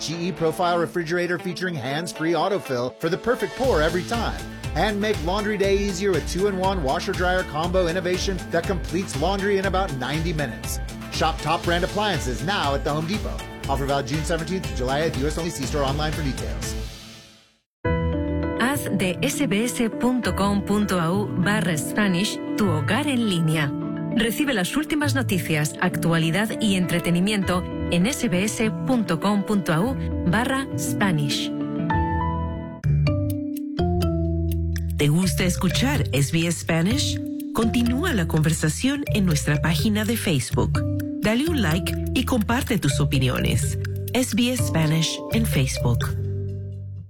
HEE Profile Refrigerator featuring hands-free autofill for the perfect pour every time. And make laundry day easier with 2-in-1 washer-dryer combo innovation that completes laundry in about 90 minutes. Shop top brand appliances now at the Home Depot. Offer valid June 17th to July 8th. U.S. only. See store online for details. Haz de sbs.com.au/Spanish tu hogar en línea. Recibe las últimas noticias, actualidad y entretenimiento en sbs.com.au/Spanish. ¿Te gusta escuchar SBS Spanish? Continúa la conversación en nuestra página de Facebook. Dale un like y comparte tus opiniones. SBS Spanish en Facebook.